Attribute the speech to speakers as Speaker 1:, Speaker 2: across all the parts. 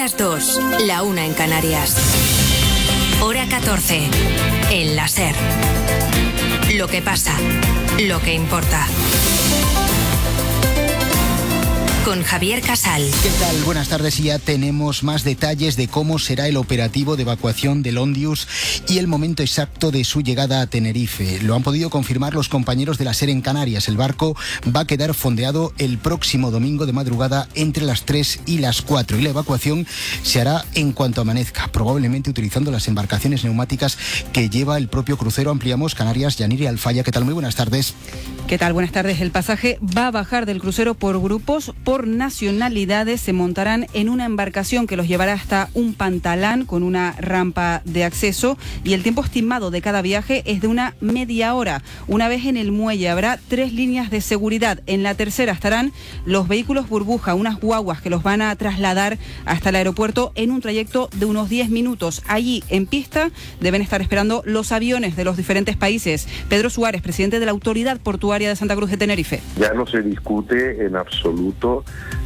Speaker 1: las 2, la 1 en Canarias. Hora 14, en la SER. Lo que pasa, lo que importa. Con Javier Casal.
Speaker 2: ¿Qué tal? Buenas tardes. Y ya tenemos más detalles de cómo será el operativo de evacuación del Ondius y el momento exacto de su llegada a Tenerife. Lo han podido confirmar los compañeros de la SER en Canarias. El barco va a quedar fondeado el próximo domingo de madrugada entre las 3 y las 4 y la evacuación se hará en cuanto amanezca, probablemente utilizando las embarcaciones neumáticas que lleva el propio crucero. Ampliamos Canarias. Yaniri Alfaya, ¿qué tal? Muy buenas tardes.
Speaker 3: ¿Qué tal? Buenas tardes. El pasaje va a bajar del crucero por grupos, por nacionalidades. Se montarán en una embarcación que los llevará hasta un pantalán con una rampa de acceso y el tiempo estimado de cada viaje es de una media hora. Una vez en el muelle habrá 3 líneas de seguridad. En la tercera estarán los vehículos burbuja, unas guaguas que los van a trasladar hasta el aeropuerto en un trayecto de unos 10 minutos. Allí, en pista, deben estar esperando los aviones de los diferentes países. Pedro Suárez, presidente de la Autoridad Portuaria de Santa Cruz de Tenerife.
Speaker 4: Ya no se discute en absoluto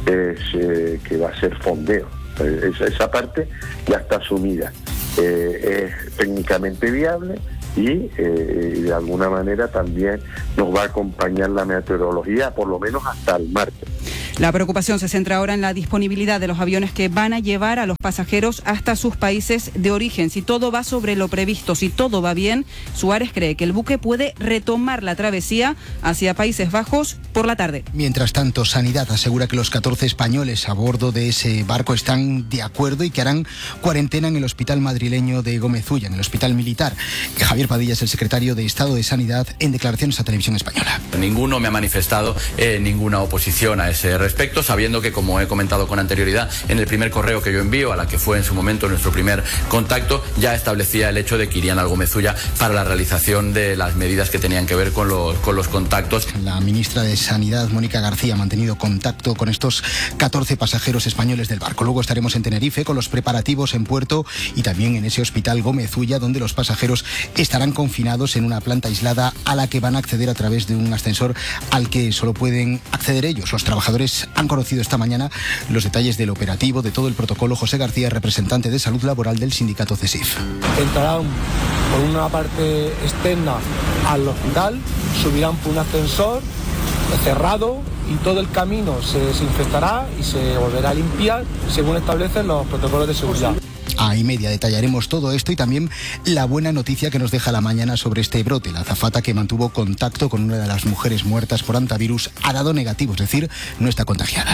Speaker 4: que va a ser fondeo. Esa parte ya está asumida. Es técnicamente viable y de alguna manera también nos va a acompañar la meteorología por lo menos hasta el martes.
Speaker 3: La preocupación se centra ahora en la disponibilidad de los aviones que van a llevar a los pasajeros hasta sus países de origen. Si todo va sobre lo previsto, si todo va bien, Suárez cree que el buque puede retomar la travesía hacia Países Bajos por la tarde.
Speaker 2: Mientras tanto, Sanidad asegura que los 14 españoles a bordo de ese barco están de acuerdo y que harán cuarentena en el hospital madrileño de Gómez Ulla, en el hospital militar. Javier Padilla es el secretario de Estado de Sanidad en declaraciones a Televisión Española.
Speaker 5: Ninguno me ha manifestado ninguna oposición a ese respecto, sabiendo que, como he comentado con anterioridad, en el primer correo que yo envío, a la que fue en su momento nuestro primer contacto, ya establecía el hecho de que irían al Gómez Ulla para la realización de las medidas que tenían que ver con los contactos.
Speaker 2: La ministra de Sanidad, Mónica García, ha mantenido contacto con estos 14 pasajeros españoles del barco. Luego estaremos en Tenerife con los preparativos en puerto y también en ese hospital Gómez Ulla, donde los pasajeros estarán confinados en una planta aislada a la que van a acceder a través de un ascensor al que solo pueden acceder ellos. Los trabajadores han conocido esta mañana los detalles del operativo, de todo el protocolo. José García, representante de Salud Laboral del sindicato CESIF.
Speaker 6: Entrarán por una parte externa al hospital, subirán por un ascensor cerrado y todo el camino se desinfectará y se volverá a limpiar según establecen los protocolos de seguridad.
Speaker 2: A y media detallaremos todo esto y también la buena noticia que nos deja la mañana sobre este brote. La azafata que mantuvo contacto con una de las mujeres muertas por hantavirus ha dado negativo, es decir, no está contagiada.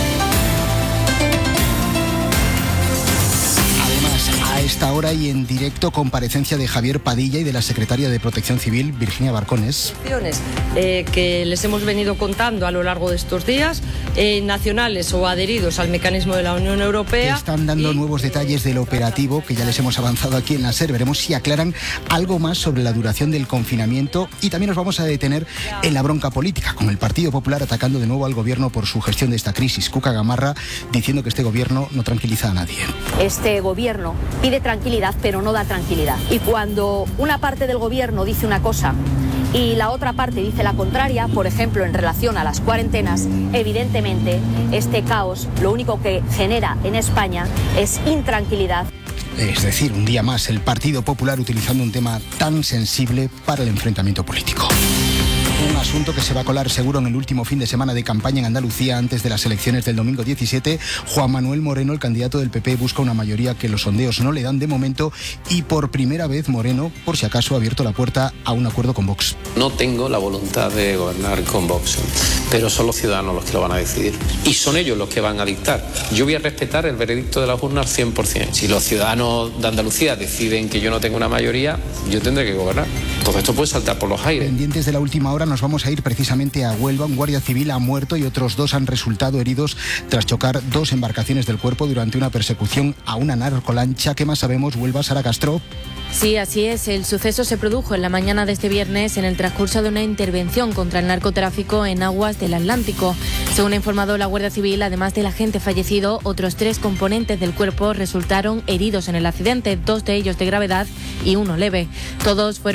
Speaker 2: A esta hora y en directo, comparecencia de Javier Padilla y de la secretaria de Protección Civil, Virginia Barcones.
Speaker 7: Que les hemos venido contando a lo largo de estos días, nacionales o adheridos al mecanismo de la Unión Europea.
Speaker 2: Están dando nuevos detalles del operativo que ya les hemos avanzado aquí en la SER. Veremos si aclaran algo más sobre la duración del confinamiento y también nos vamos a detener en la bronca política, con el Partido Popular atacando de nuevo al gobierno por su gestión de esta crisis. Cuca Gamarra diciendo que este gobierno no tranquiliza a nadie.
Speaker 8: Este gobierno pide tranquilidad, pero no da tranquilidad. Y cuando una parte del gobierno dice una cosa y la otra parte dice la contraria, por ejemplo, en relación a las cuarentenas, evidentemente este caos lo único que genera en España es intranquilidad.
Speaker 2: Es decir, un día más el Partido Popular utilizando un tema tan sensible para el enfrentamiento político. Un asunto que se va a colar seguro en el último fin de semana de campaña en Andalucía antes de las elecciones del domingo 17. Juan Manuel Moreno, el candidato del PP, busca una mayoría que los sondeos no le dan de momento y por primera vez Moreno, por si acaso, ha abierto la puerta a un acuerdo con Vox.
Speaker 9: No tengo la voluntad de gobernar con Vox, pero son los ciudadanos los que lo van a decidir y son ellos los que van a dictar. Yo voy a respetar el veredicto de las urnas 100%. Si los ciudadanos de Andalucía deciden que yo no tengo una mayoría, yo tendré que gobernar. Todo esto puede saltar por los aires.
Speaker 2: Pendientes de la última hora, nos vamos a ir precisamente a Huelva. Un guardia civil ha muerto y otros 2 han resultado heridos tras chocar 2 embarcaciones del cuerpo durante una persecución a una narcolancha. ¿Qué más sabemos, Huelva? Sara Castro.
Speaker 10: Sí, así es. El suceso se produjo en la mañana de este viernes en el transcurso de una intervención contra el narcotráfico en aguas del Atlántico. Según ha informado la Guardia Civil, además del agente fallecido, otros 3 componentes del cuerpo resultaron heridos en el accidente, 2 de ellos de gravedad y 1 leve. Todos fueron atendidos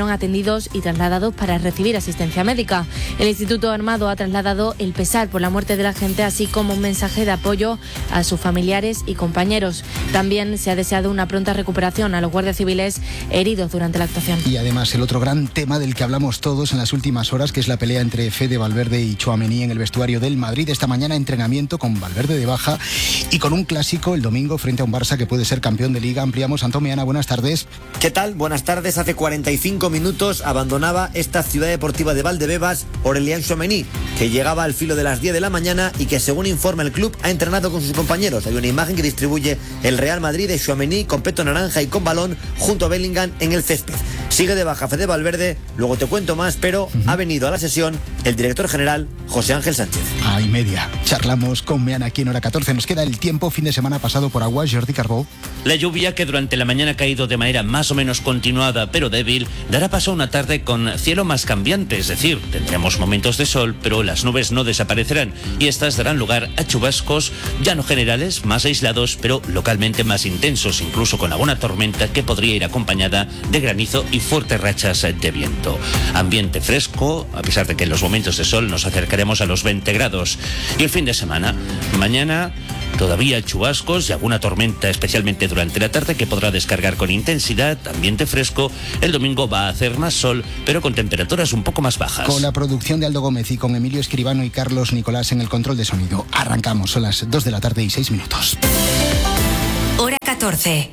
Speaker 10: heridos y trasladados para recibir asistencia médica. El Instituto Armado ha trasladado el pesar por la muerte de la gente, así como un mensaje de apoyo a sus familiares y compañeros. También se ha deseado una pronta recuperación a los guardias civiles heridos durante la actuación.
Speaker 2: Y además el otro gran tema del que hablamos todos en las últimas horas, que es la pelea entre Fede Valverde y Tchouaméni en el vestuario del Madrid. Esta mañana entrenamiento con Valverde de baja y con un clásico el domingo frente a un Barça que puede ser campeón de Liga. Ampliamos. Antón Meana, buenas tardes.
Speaker 11: ¿Qué tal? Buenas tardes. Hace 45 minutos abandonaba esta ciudad deportiva de Valdebebas Aurélien Tchouaméni, que llegaba al filo de las 10 de la mañana y que, según informa el club, ha entrenado con sus compañeros. Hay una imagen que distribuye el Real Madrid de Tchouaméni con peto naranja y con balón junto a Bellingham en el césped. Sigue de baja Fede Valverde, luego te cuento más, pero ha venido a la sesión el director general José Ángel Sánchez.
Speaker 2: Y media. Charlamos con Meana aquí en Hora 14. Nos queda el tiempo, fin de semana pasado por agua. Jordi Carbó.
Speaker 12: La lluvia, que durante la mañana ha caído de manera más o menos continuada pero débil, dará paso a una tarde con cielo más cambiante, es decir, tendremos momentos de sol, pero las nubes no desaparecerán y estas darán lugar a chubascos ya no generales, más aislados, pero localmente más intensos, incluso con alguna tormenta que podría ir acompañada de granizo y fuertes rachas de viento. Ambiente fresco, a pesar de que en los momentos de sol nos acercaremos a los 20 grados. Y el fin de semana, mañana todavía chubascos y alguna tormenta, especialmente durante la tarde, que podrá descargar con intensidad, ambiente fresco. El domingo va a hacer más sol, pero con temperaturas un poco más bajas.
Speaker 2: Con la producción de Aldo Gómez y con Emilio Escribano y Carlos Nicolás en el control de sonido. Arrancamos, son las 2 de la tarde y 6 minutos.
Speaker 1: Hora 14.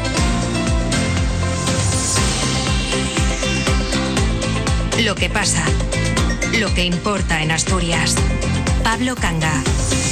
Speaker 1: Lo que pasa, lo que importa en Asturias. Pablo Canga.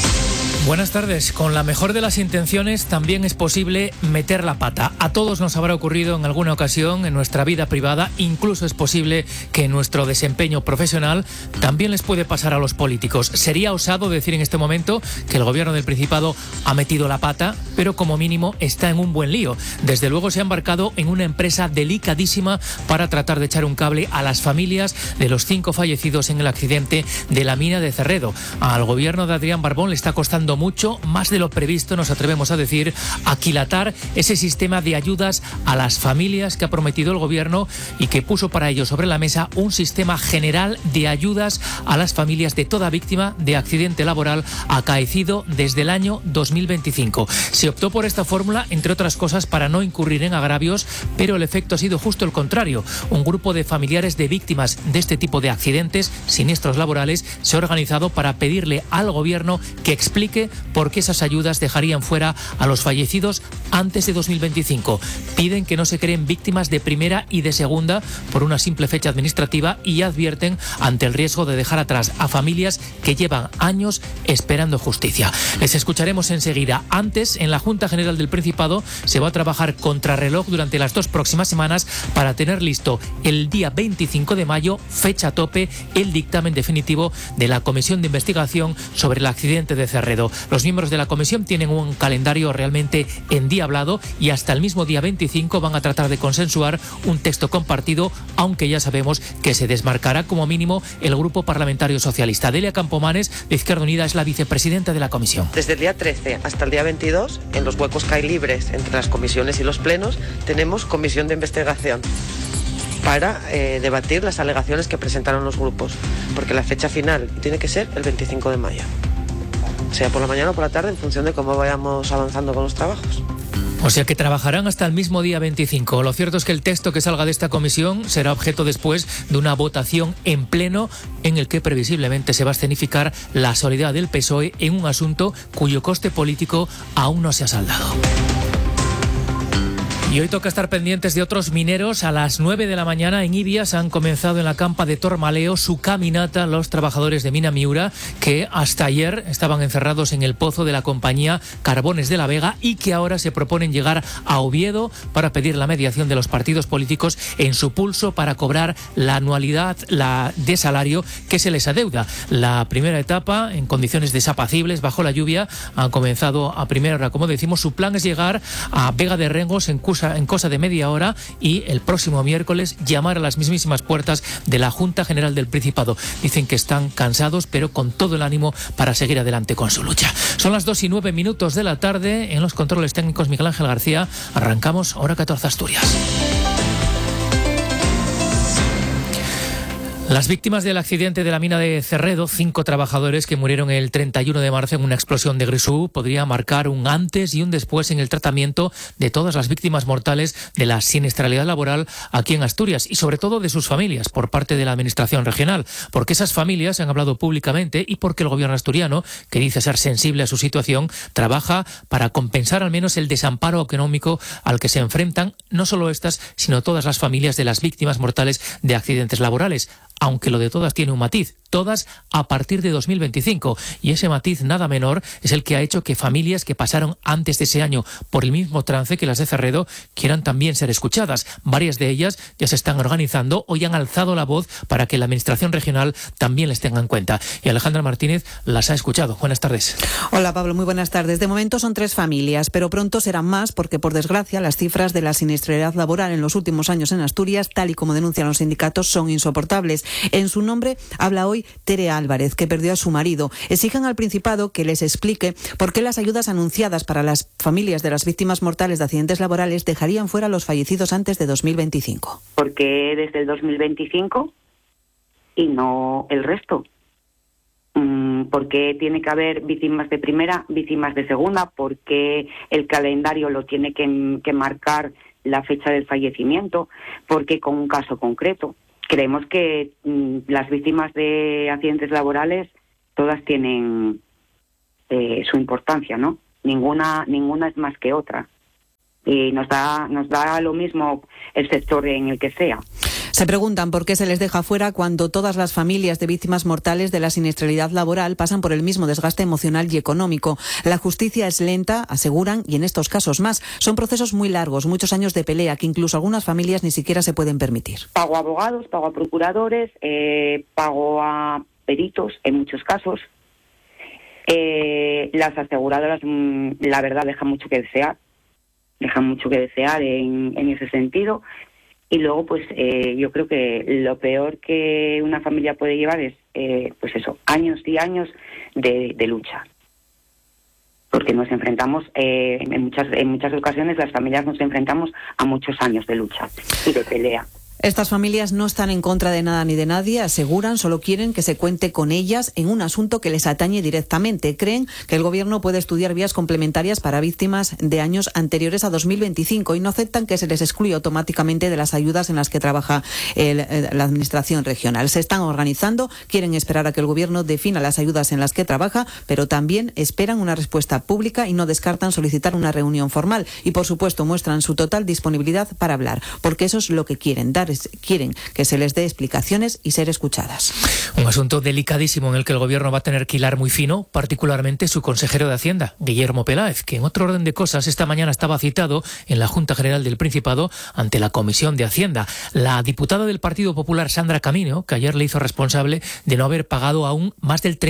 Speaker 13: Buenas tardes. Con la mejor de las intenciones también es posible meter la pata. A todos nos habrá ocurrido en alguna ocasión en nuestra vida privada. Incluso es posible que en nuestro desempeño profesional también les puede pasar a los políticos. Sería osado decir en este momento que el gobierno del Principado ha metido la pata, pero como mínimo está en un buen lío. Desde luego se ha embarcado en una empresa delicadísima para tratar de echar un cable a las familias de los 5 fallecidos en el accidente de la mina de Cerredo. Al gobierno de Adrián Barbón le está costando mucho, más de lo previsto, nos atrevemos a decir, aquilatar ese sistema de ayudas a las familias que ha prometido el gobierno y que puso para ello sobre la mesa un sistema general de ayudas a las familias de toda víctima de accidente laboral acaecido desde el año 2025. Se optó por esta fórmula, entre otras cosas, para no incurrir en agravios, pero el efecto ha sido justo el contrario. Un grupo de familiares de víctimas de este tipo de accidentes, siniestros laborales, se ha organizado para pedirle al gobierno que explique por qué esas ayudas dejarían fuera a los fallecidos antes de 2025. Piden que no se creen víctimas de primera y de segunda por una simple fecha administrativa y advierten ante el riesgo de dejar atrás a familias que llevan años esperando justicia. Les escucharemos enseguida. Antes, en la Junta General del Principado se va a trabajar contrarreloj durante las 2 próximas semanas para tener listo el día 25 de mayo, fecha tope, el dictamen definitivo de la Comisión de Investigación sobre el accidente de Cerredo. Los miembros de la comisión tienen un calendario realmente endiablado y hasta el mismo día 25 van a tratar de consensuar un texto compartido, aunque ya sabemos que se desmarcará como mínimo el Grupo Parlamentario Socialista. Delia Campomanes, de Izquierda Unida, es la vicepresidenta de la comisión.
Speaker 14: Desde el día 13 hasta el día 22, en los huecos que hay libres entre las comisiones y los plenos, tenemos comisión de investigación para debatir las alegaciones que presentaron los grupos, porque la fecha final tiene que ser el 25 de mayo. Sea por la mañana o por la tarde, en función de cómo vayamos avanzando con los trabajos.
Speaker 13: O sea que trabajarán hasta el mismo día 25. Lo cierto es que el texto que salga de esta comisión será objeto después de una votación en pleno en el que previsiblemente se va a escenificar la solidaridad del PSOE en un asunto cuyo coste político aún no se ha saldado. Y hoy toca estar pendientes de otros mineros. A las 9 de la mañana en Ibias han comenzado en la campa de Tormaleo su caminata los trabajadores de Mina Miura, que hasta ayer estaban encerrados en el pozo de la compañía Carbones de la Vega y que ahora se proponen llegar a Oviedo para pedir la mediación de los partidos políticos en su pulso para cobrar la anualidad de salario que se les adeuda. La primera etapa, en condiciones desapacibles, bajo la lluvia, han comenzado a primera hora. Como decimos, su plan es llegar a Vega de Rengos en cosa de media hora y el próximo miércoles llamar a las mismísimas puertas de la Junta General del Principado. Dicen que están cansados, pero con todo el ánimo para seguir adelante con su lucha. Son las 2:09 de la tarde. En los controles técnicos, Miguel Ángel García. Arrancamos Hora 14 Asturias. Las víctimas del accidente de la mina de Cerredo, 5 trabajadores que murieron el 31 de marzo en una explosión de Grisú, podría marcar un antes y un después en el tratamiento de todas las víctimas mortales de la siniestralidad laboral aquí en Asturias y sobre todo de sus familias por parte de la Administración regional, porque esas familias han hablado públicamente y porque el gobierno asturiano, que dice ser sensible a su situación, trabaja para compensar al menos el desamparo económico al que se enfrentan no solo estas, sino todas las familias de las víctimas mortales de accidentes laborales. Aunque lo de todas tiene un matiz, todas a partir de 2025. Y ese matiz nada menor es el que ha hecho que familias que pasaron antes de ese año por el mismo trance que las de Cerredo quieran también ser escuchadas. Varias de ellas ya se están organizando o ya han alzado la voz para que la Administración regional también les tenga en cuenta. Y Alejandra Martínez las ha escuchado. Buenas tardes.
Speaker 15: Hola Pablo, muy buenas tardes. De momento son 3 familias, pero pronto serán más porque por desgracia las cifras de la siniestralidad laboral en los últimos años en Asturias, tal y como denuncian los sindicatos, son insoportables. En su nombre habla hoy Tere Álvarez, que perdió a su marido. Exigen al Principado que les explique por qué las ayudas anunciadas para las familias de las víctimas mortales de accidentes laborales dejarían fuera a los fallecidos antes de 2025.
Speaker 16: ¿Por qué desde el 2025 y no el resto? ¿Por qué tiene que haber víctimas de primera, víctimas de segunda? ¿Por qué el calendario lo tiene que marcar la fecha del fallecimiento? ¿Por qué con un caso concreto? Creemos que las víctimas de accidentes laborales todas tienen su importancia, ¿no? Ninguna es más que otra. Y nos da lo mismo el sector en el que sea.
Speaker 15: Se preguntan por qué se les deja fuera cuando todas las familias de víctimas mortales de la siniestralidad laboral pasan por el mismo desgaste emocional y económico. La justicia es lenta, aseguran, y en estos casos más. Son procesos muy largos, muchos años de pelea que incluso algunas familias ni siquiera se pueden permitir.
Speaker 16: Pago a abogados, pago a procuradores, pago a peritos en muchos casos. Las aseguradoras, la verdad, dejan mucho que desear en ese sentido. Y luego, pues yo creo que lo peor que una familia puede llevar es, pues eso, años y años de lucha. Porque nos enfrentamos, en muchas ocasiones las familias nos enfrentamos a muchos años de lucha y de pelea.
Speaker 15: Estas familias no están en contra de nada ni de nadie, aseguran, solo quieren que se cuente con ellas en un asunto que les atañe directamente. Creen que el Gobierno puede estudiar vías complementarias para víctimas de años anteriores a 2025 y no aceptan que se les excluya automáticamente de las ayudas en las que trabaja la Administración regional. Se están organizando, quieren esperar a que el Gobierno defina las ayudas en las que trabaja, pero también esperan una respuesta pública y no descartan solicitar una reunión formal. Y, por supuesto, muestran su total disponibilidad para hablar, porque eso es lo que quieren, quieren que se les dé explicaciones y ser escuchadas.
Speaker 13: Un asunto delicadísimo en el que el Gobierno va a tener que hilar muy fino, particularmente su consejero de Hacienda, Guillermo Peláez, que en otro orden de cosas esta mañana estaba citado en la Junta General del Principado ante la Comisión de Hacienda. La diputada del Partido Popular, Sandra Camino, que ayer le hizo responsable de no haber pagado aún más del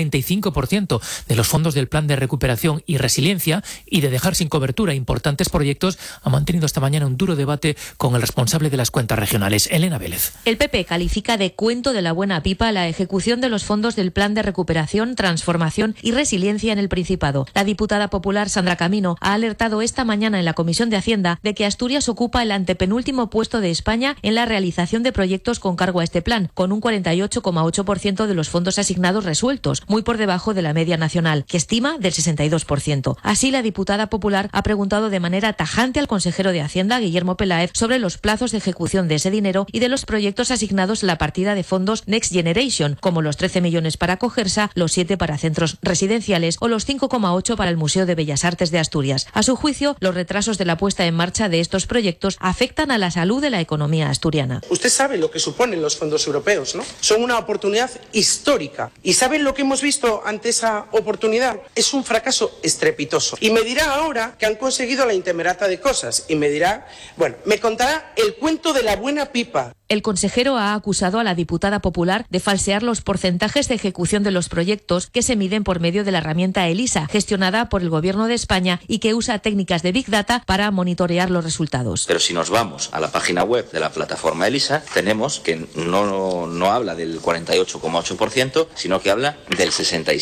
Speaker 13: 35% de los fondos del Plan de Recuperación y Resiliencia y de dejar sin cobertura importantes proyectos, ha mantenido esta mañana un duro debate con el responsable de las cuentas regionales. Elena Vélez.
Speaker 17: El PP califica de cuento de la buena pipa la ejecución de los fondos del Plan de Recuperación, Transformación y Resiliencia en el Principado. La diputada popular Sandra Camino ha alertado esta mañana en la Comisión de Hacienda de que Asturias ocupa el antepenúltimo puesto de España en la realización de proyectos con cargo a este plan, con un 48,8% de los fondos asignados resueltos, muy por debajo de la media nacional, que estima del 62%. Así, la diputada popular ha preguntado de manera tajante al consejero de Hacienda, Guillermo Peláez, sobre los plazos de ejecución de ese dinero y de los proyectos asignados en la partida de fondos Next Generation, como los 13 millones para Cogersa, los 7 para centros residenciales o los 5,8 para el Museo de Bellas Artes de Asturias. A su juicio, los retrasos de la puesta en marcha de estos proyectos afectan a la salud de la economía asturiana.
Speaker 18: Usted sabe lo que suponen los fondos europeos, ¿no? Son una oportunidad histórica. ¿Y saben lo que hemos visto ante esa oportunidad? Es un fracaso estrepitoso. Y me dirá ahora que han conseguido la intemerata de cosas. Y me dirá, bueno, me contará el cuento de la buena pipa.
Speaker 17: El consejero ha acusado a la diputada popular de falsear los porcentajes de ejecución de los proyectos que se miden por medio de la herramienta ELISA, gestionada por el Gobierno de España y que usa técnicas de Big Data para monitorear los resultados.
Speaker 19: Pero si nos vamos a la página web de la plataforma ELISA, tenemos que no habla del 48,8%, sino que habla del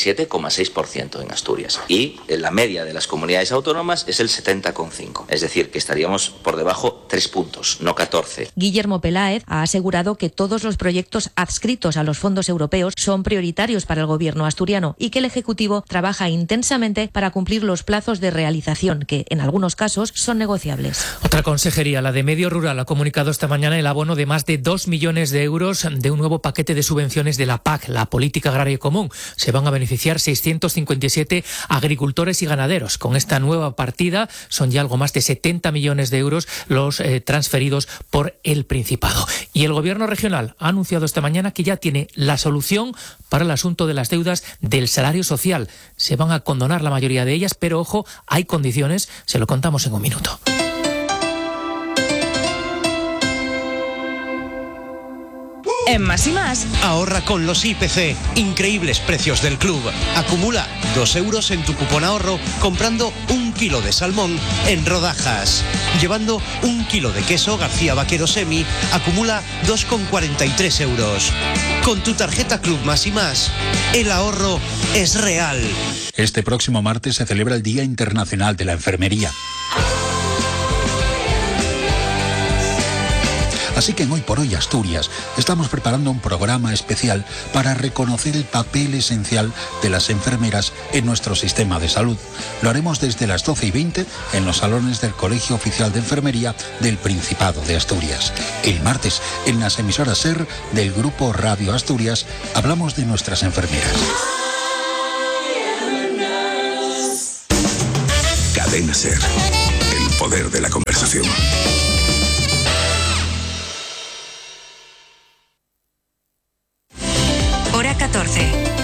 Speaker 19: 67,6% en Asturias. Y la media de las comunidades autónomas es el 70,5%. Es decir, que estaríamos por debajo 3 puntos, no 14.
Speaker 17: Guillermo Peláez ha ha asegurado que todos los proyectos adscritos a los fondos europeos son prioritarios para el gobierno asturiano y que el Ejecutivo trabaja intensamente para cumplir los plazos de realización, que en algunos casos son negociables.
Speaker 13: Otra consejería, la de Medio Rural, ha comunicado esta mañana el abono de más de 2 millones de euros de un nuevo paquete de subvenciones de la PAC, la Política Agraria Común. Se van a beneficiar 657 agricultores y ganaderos. Con esta nueva partida son ya algo más de 70 millones de euros los transferidos por el Principado. Y el Gobierno regional ha anunciado esta mañana que ya tiene la solución para el asunto de las deudas del salario social. Se van a condonar la mayoría de ellas, pero ojo, hay condiciones, se lo contamos en un minuto.
Speaker 20: En Más y Más, ahorra con los IPC. Increíbles precios del club. Acumula 2 euros en tu cupón ahorro comprando 1 kilo de salmón en rodajas. Llevando 1 kilo de queso García Vaquero Semi, acumula 2,43 euros. Con tu tarjeta Club Más y Más, el ahorro es real.
Speaker 21: Este próximo martes se celebra el Día Internacional de la Enfermería. Así que en Hoy por Hoy Asturias estamos preparando un programa especial para reconocer el papel esencial de las enfermeras en nuestro sistema de salud. Lo haremos desde las 12:20 en los salones del Colegio Oficial de Enfermería del Principado de Asturias. El martes, en las emisoras SER del Grupo Radio Asturias, hablamos de nuestras enfermeras.
Speaker 22: Cadena SER, el poder de la conversación.
Speaker 1: Hora 14.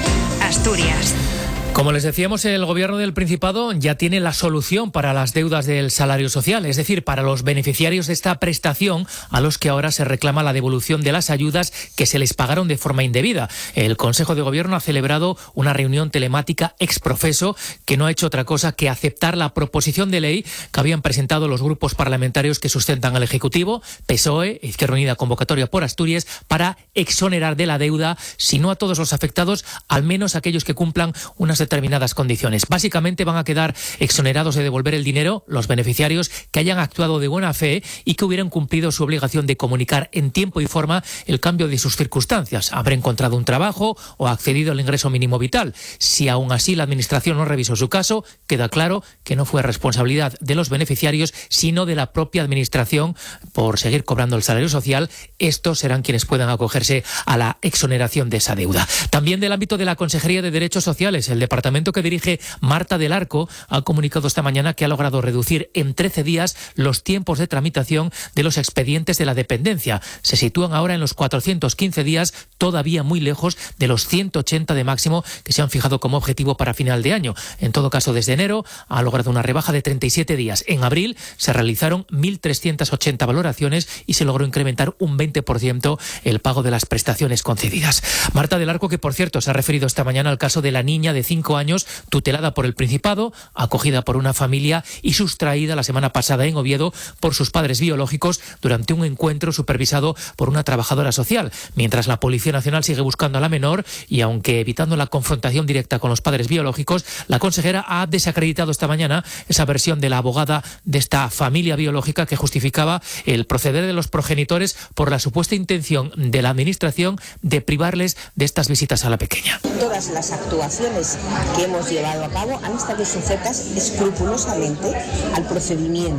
Speaker 1: Asturias.
Speaker 13: Como les decíamos, el Gobierno del Principado ya tiene la solución para las deudas del salario social, es decir, para los beneficiarios de esta prestación a los que ahora se reclama la devolución de las ayudas que se les pagaron de forma indebida. El Consejo de Gobierno ha celebrado una reunión telemática exprofeso que no ha hecho otra cosa que aceptar la proposición de ley que habían presentado los grupos parlamentarios que sustentan al Ejecutivo, PSOE, Izquierda Unida, Convocatoria por Asturias, para exonerar de la deuda, si no a todos los afectados, al menos a aquellos que cumplan unas determinadas condiciones. Básicamente van a quedar exonerados de devolver el dinero los beneficiarios que hayan actuado de buena fe y que hubieran cumplido su obligación de comunicar en tiempo y forma el cambio de sus circunstancias, haber encontrado un trabajo o accedido al ingreso mínimo vital. Si aún así la Administración no revisó su caso, queda claro que no fue responsabilidad de los beneficiarios, sino de la propia Administración por seguir cobrando el salario social. Estos serán quienes puedan acogerse a la exoneración de esa deuda. También del ámbito de la Consejería de Derechos Sociales, el departamento que dirige Marta del Arco ha comunicado esta mañana que ha logrado reducir en 13 días los tiempos de tramitación de los expedientes de la dependencia. Se sitúan ahora en los 415 días, todavía muy lejos de los 180 de máximo que se han fijado como objetivo para final de año. En todo caso, desde enero ha logrado una rebaja de 37 días. En abril se realizaron 1.380 valoraciones y se logró incrementar un 20% el pago de las prestaciones concedidas. Marta del Arco, que por cierto se ha referido esta mañana al caso de la niña de 5 años tutelada por el Principado, acogida por una familia y sustraída la semana pasada en Oviedo por sus padres biológicos durante un encuentro supervisado por una trabajadora social. Mientras la Policía Nacional sigue buscando a la menor y aunque evitando la confrontación directa con los padres biológicos, la consejera ha desacreditado esta mañana esa versión de la abogada de esta familia biológica que justificaba el proceder de los progenitores por la supuesta intención de la Administración de privarles de estas visitas a la pequeña.
Speaker 23: Todas las actuaciones que hemos llevado a cabo han estado sujetas escrupulosamente al procedimiento.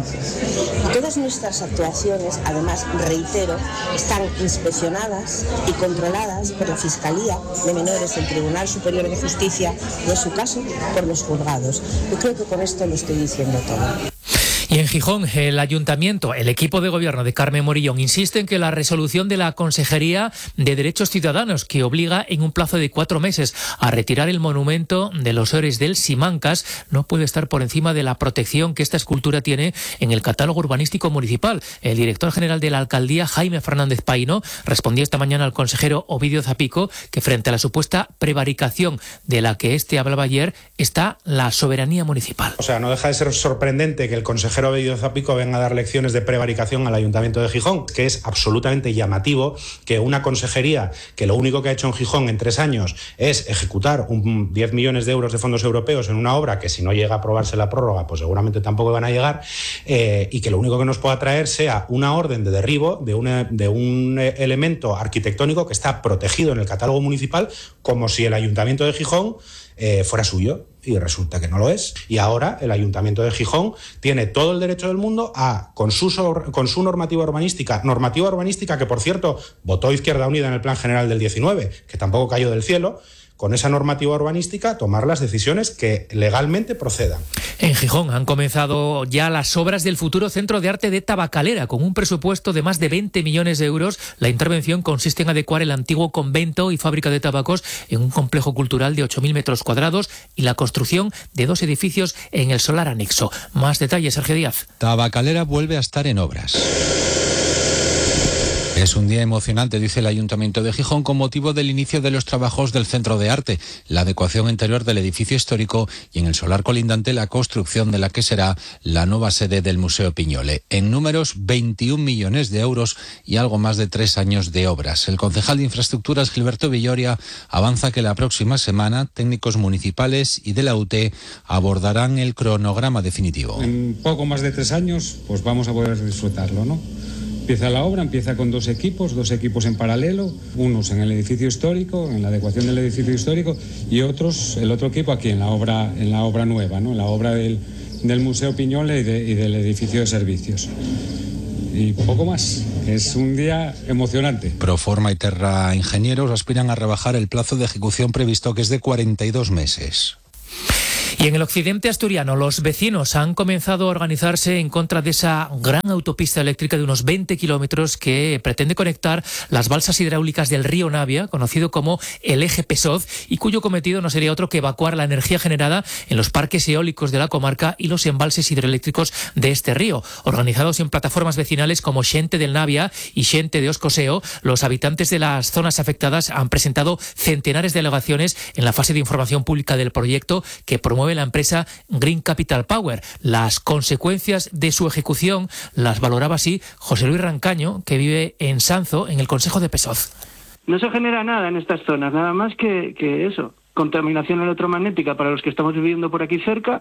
Speaker 23: Y todas nuestras actuaciones, además, reitero, están inspeccionadas y controladas por la Fiscalía de Menores del Tribunal Superior de Justicia y, en su caso, por los juzgados. Yo creo que con esto lo estoy diciendo todo.
Speaker 13: Y en Gijón, el Ayuntamiento, el equipo de gobierno de Carmen Morillón insiste en que la resolución de la Consejería de Derechos Ciudadanos, que obliga en un plazo de 4 meses a retirar el monumento de los héroes del Simancas, no puede estar por encima de la protección que esta escultura tiene en el catálogo urbanístico municipal. El director general de la alcaldía, Jaime Fernández Paino, respondía esta mañana al consejero Ovidio Zapico que frente a la supuesta prevaricación de la que este hablaba ayer está la soberanía municipal.
Speaker 24: O sea, no deja de ser sorprendente que el consejero
Speaker 3: consejero Bello Zapico venga a dar lecciones de prevaricación al Ayuntamiento de Gijón, que es absolutamente llamativo que una consejería que lo único que ha hecho en Gijón en 3 años es ejecutar 10 millones de euros de fondos europeos en una obra que, si no llega a aprobarse la prórroga, pues seguramente tampoco van a llegar, y que lo único que nos pueda traer sea una orden de derribo de un elemento arquitectónico que está protegido en el catálogo municipal, como si el Ayuntamiento de Gijón fuera suyo, y resulta que no lo es. Y ahora el Ayuntamiento de Gijón tiene todo el derecho del mundo a, con su normativa urbanística que, por cierto, votó Izquierda Unida en el Plan General del 19, que tampoco cayó del cielo, con esa normativa urbanística tomar las decisiones que legalmente procedan.
Speaker 13: En Gijón han comenzado ya las obras del futuro Centro de Arte de Tabacalera. Con un presupuesto de más de 20 millones de euros, la intervención consiste en adecuar el antiguo convento y fábrica de tabacos en un complejo cultural de 8.000 metros cuadrados y la construcción de 2 edificios en el solar anexo. Más detalles, Sergio Díaz.
Speaker 4: Tabacalera vuelve a estar en obras. Es un día emocionante, dice el Ayuntamiento de Gijón, con motivo del inicio de los trabajos del Centro de Arte, la adecuación interior del edificio histórico y, en el solar colindante, la construcción de la que será la nueva sede del Museo Piñole. En números, 21 millones de euros y algo más de 3 años de obras. El concejal de Infraestructuras, Gilberto Villoria, avanza que la próxima semana técnicos municipales y de la UT abordarán el cronograma definitivo.
Speaker 5: En poco más de 3 años, pues vamos a poder disfrutarlo, ¿no? Empieza la obra, empieza con 2 equipos en paralelo, unos en el edificio histórico, en la adecuación del edificio histórico, y el otro equipo aquí en la obra nueva, ¿no? En la obra del Museo Piñole y del edificio de servicios. Y poco más. Es un día emocionante.
Speaker 4: Proforma y Terra Ingenieros aspiran a rebajar el plazo de ejecución previsto, que es de 42 meses.
Speaker 13: Y en el occidente asturiano, los vecinos han comenzado a organizarse en contra de esa gran autopista eléctrica de unos 20 kilómetros que pretende conectar las balsas hidráulicas del río Navia, conocido como el eje Pesoz, y cuyo cometido no sería otro que evacuar la energía generada en los parques eólicos de la comarca y los embalses hidroeléctricos de este río. Organizados en plataformas vecinales como Xente del Navia y Xente de Oscoseo, los habitantes de las zonas afectadas han presentado centenares de alegaciones en la fase de información pública del proyecto que promueve la empresa Green Capital Power. Las consecuencias de su ejecución las valoraba así José Luis Rancaño, que vive en Sanzo, en el concejo de Pesoz.
Speaker 24: No se genera nada en estas zonas, nada más que eso. Contaminación electromagnética para los que estamos viviendo por aquí cerca,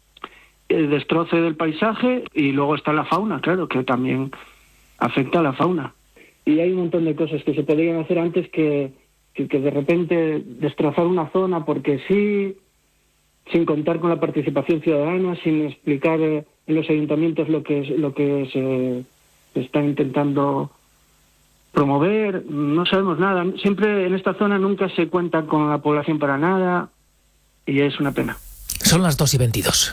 Speaker 24: el destroce del paisaje, y luego está la fauna, claro, que también afecta a la fauna. Y hay un montón de cosas que se podrían hacer antes que de repente destrozar una zona porque sí, sin contar con la participación ciudadana, sin explicar en los ayuntamientos lo que se está intentando promover. No sabemos nada. Siempre en esta zona nunca se cuenta con la población para nada y es una pena.
Speaker 13: Son las 2:22.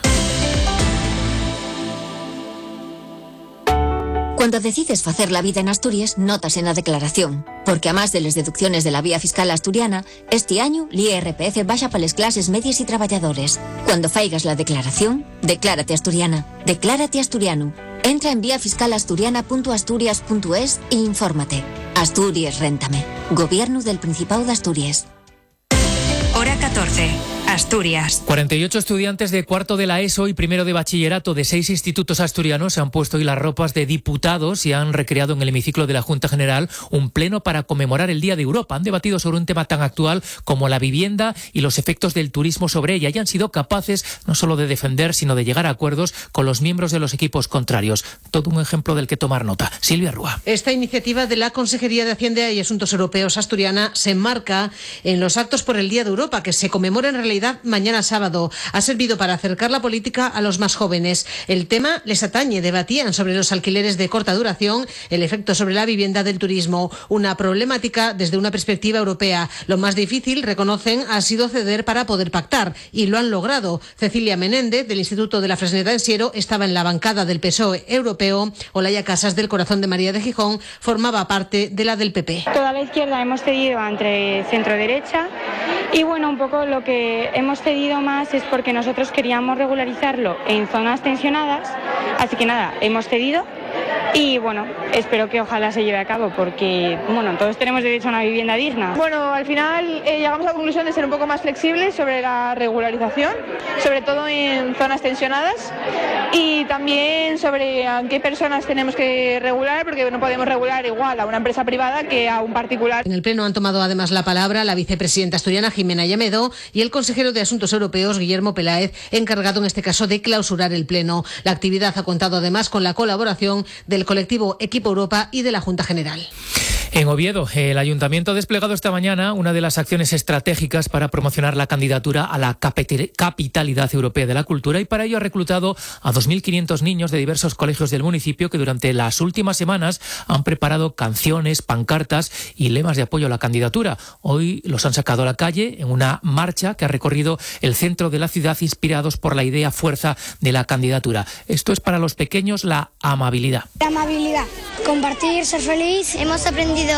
Speaker 25: Cuando decides facer la vida en Asturias, notas en la declaración. Porque, además de las deducciones de la vía fiscal asturiana, este año l'IRPF baja para las clases medias y trabajadores. Cuando faigas la declaración, declárate asturiana. Declárate asturiano. Entra en viafiscalasturiana.asturias.es e infórmate. Asturias, réntame. Gobierno del Principado de Asturias.
Speaker 1: Hora 14. Asturias.
Speaker 13: 48 estudiantes de cuarto de la ESO y primero de bachillerato de 6 institutos asturianos se han puesto hoy las ropas de diputados y han recreado en el hemiciclo de la Junta General un pleno para conmemorar el Día de Europa. Han debatido sobre un tema tan actual como la vivienda y los efectos del turismo sobre ella y han sido capaces no solo de defender, sino de llegar a acuerdos con los miembros de los equipos contrarios. Todo un ejemplo del que tomar nota. Silvia Rúa.
Speaker 26: Esta iniciativa de la Consejería de Hacienda y Asuntos Europeos asturiana se enmarca en los actos por el Día de Europa, que se conmemora en realidad mañana sábado. Ha servido para acercar la política a los más jóvenes. El tema les atañe. Debatían sobre los alquileres de corta duración, el efecto sobre la vivienda del turismo, una problemática desde una perspectiva europea. Lo más difícil, reconocen, ha sido ceder para poder pactar, y lo han logrado. Cecilia Menéndez, del Instituto de la Fresneda en Siero, estaba en la bancada del PSOE europeo. Olaya Casas, del Corazón de María de Gijón, formaba parte de la del PP.
Speaker 27: Toda la izquierda hemos cedido entre centro-derecha, y bueno, un poco lo que hemos cedido más es porque nosotros queríamos regularizarlo en zonas tensionadas, así que nada, hemos cedido y bueno, espero que ojalá se lleve a cabo porque bueno, todos tenemos derecho a una vivienda digna.
Speaker 6: Bueno, al final llegamos a la conclusión de ser un poco más flexibles sobre la regularización, sobre todo en zonas tensionadas, y también sobre a qué personas tenemos que regular, porque no podemos regular igual a una empresa privada que a un particular.
Speaker 26: En el Pleno han tomado además la palabra la vicepresidenta asturiana Jimena Llamedo y el consejero de Asuntos Europeos Guillermo Peláez, encargado en este caso de clausurar el Pleno. La actividad ha contado además con la colaboración del colectivo Equipo Europa y de la Junta General.
Speaker 13: En Oviedo, el Ayuntamiento ha desplegado esta mañana una de las acciones estratégicas para promocionar la candidatura a la Capitalidad Europea de la Cultura, y para ello ha reclutado a 2.500 niños de diversos colegios del municipio que durante las últimas semanas han preparado canciones, pancartas y lemas de apoyo a la candidatura. Hoy los han sacado a la calle en una marcha que ha recorrido el centro de la ciudad, inspirados por la idea fuerza de la candidatura. Esto es para los pequeños la amabilidad.
Speaker 7: La amabilidad, compartir, ser feliz. Hemos aprendido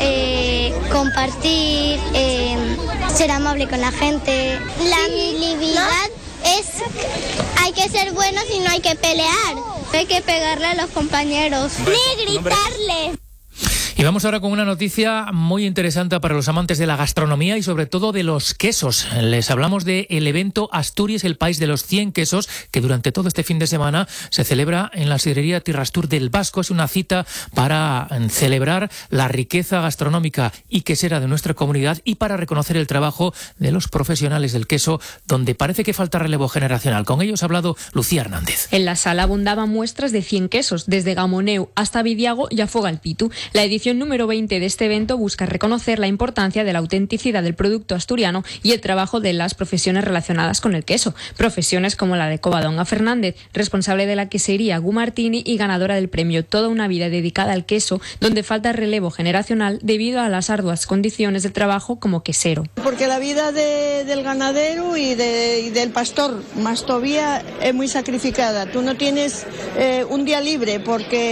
Speaker 7: compartir, ser amable con la gente. La amabilidad es, hay que ser buenos y no hay que pelear. Hay que pegarle a los compañeros, ni gritarle.
Speaker 13: Y vamos ahora con una noticia muy interesante para los amantes de la gastronomía y sobre todo de los quesos. Les hablamos del evento Asturias, el país de los 100 quesos, que durante todo este fin de semana se celebra en la sidrería Tirrastur del Vasco. Es una cita para celebrar la riqueza gastronómica y quesera de nuestra comunidad y para reconocer el trabajo de los profesionales del queso, donde parece que falta relevo generacional. Con ellos ha hablado Lucía Hernández.
Speaker 8: En la sala abundaban muestras de 100 quesos, desde Gamoneu hasta Vidiago y Afogalpitu. La edición número 20 de este evento busca reconocer la importancia de la autenticidad del producto asturiano y el trabajo de las profesiones relacionadas con el queso. Profesiones como la de Covadonga Fernández, responsable de la quesería Gumartini y ganadora del premio Toda una vida dedicada al queso, donde falta relevo generacional debido a las arduas condiciones de trabajo como quesero.
Speaker 9: Porque la vida del ganadero y del pastor, más todavía, es muy sacrificada. Tú no tienes un día libre porque